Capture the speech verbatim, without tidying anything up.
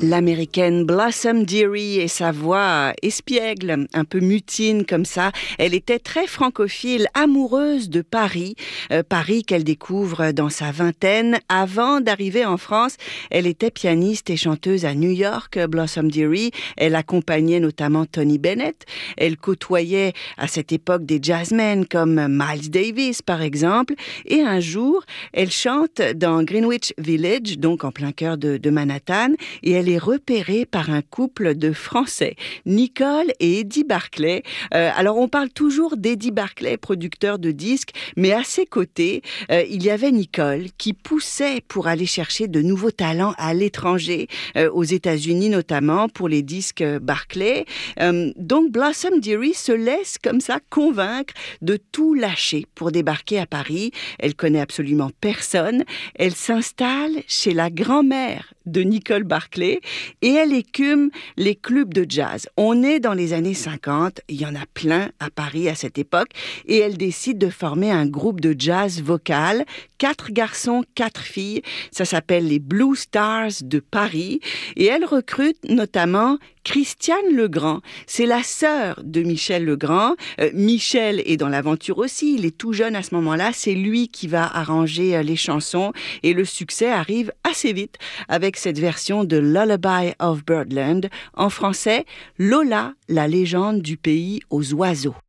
L'américaine Blossom Dearie et sa voix espiègle, un peu mutine comme ça. Elle était très francophile, amoureuse de Paris. Euh, Paris qu'elle découvre dans sa vingtaine. Avant d'arriver en France, elle était pianiste et chanteuse à New York, Blossom Dearie. Elle accompagnait notamment Tony Bennett. Elle côtoyait à cette époque des jazzmen comme Miles Davis par exemple. Et un jour, elle chante dans Greenwich Village, donc en plein cœur de, de Manhattan. Et elle est repérée par un couple de Français, Nicole et Eddie Barclay. Euh, alors on parle toujours d'Eddie Barclay, producteur de disques, mais à ses côtés, euh, il y avait Nicole qui poussait pour aller chercher de nouveaux talents à l'étranger, euh, aux États-Unis notamment pour les disques Barclay. Euh, donc Blossom Dearie se laisse comme ça convaincre de tout lâcher pour débarquer à Paris. Elle connaît absolument personne. Elle s'installe chez la grand-mère de Nicole Barclay et elle écume les clubs de jazz. On est dans les années cinquante, il y en a plein à Paris à cette époque et elle décide de former un groupe de jazz vocal, quatre garçons, quatre filles. Ça s'appelle les Blue Stars de Paris et elle recrute notamment Christiane Legrand. C'est la sœur de Michel Legrand. Euh, Michel est dans l'aventure aussi, il est tout jeune à ce moment-là. C'est lui qui va arranger euh, les chansons et le succès arrive assez vite avec cette version de Lullaby of Birdland. En français, Lola, la légende du pays aux oiseaux.